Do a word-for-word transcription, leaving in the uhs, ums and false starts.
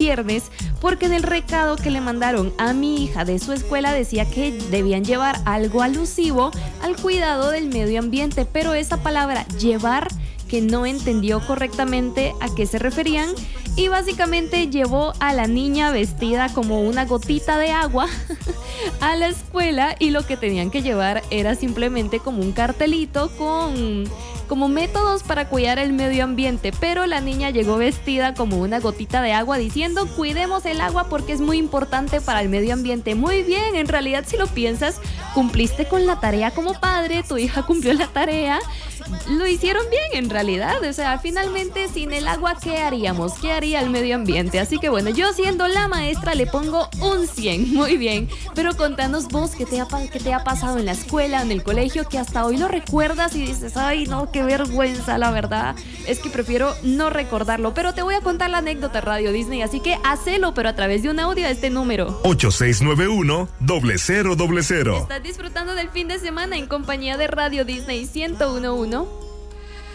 viernes porque en el recado que le mandaron a mi hija de su escuela decía que debían llevar algo alusivo al cuidado del medio ambiente, pero esa palabra llevar, que no entendió correctamente a qué se referían, y básicamente llevó a la niña vestida como una gotita de agua a la escuela, y lo que tenían que llevar era simplemente como un cartelito con como métodos para cuidar el medio ambiente, pero la niña llegó vestida como una gotita de agua diciendo cuidemos el agua porque es muy importante para el medio ambiente. Muy bien, en realidad si lo piensas, cumpliste con la tarea como padre, tu hija cumplió la tarea, lo hicieron bien en realidad, o sea, finalmente sin el agua, ¿qué haríamos? ¿Qué haría el medio ambiente? Así que bueno, yo siendo la maestra le pongo un cien, muy bien, pero contanos vos qué te ha, qué te ha pasado en la escuela, en el colegio, que hasta hoy lo recuerdas y dices, ay no, qué vergüenza, la verdad es que prefiero no recordarlo, pero te voy a contar la anécdota, Radio Disney, así que hacelo, pero a través de un audio a este número ocho seis nueve uno, cero cero cero cero. Estás disfrutando del fin de semana en compañía de Radio Disney ciento uno punto uno.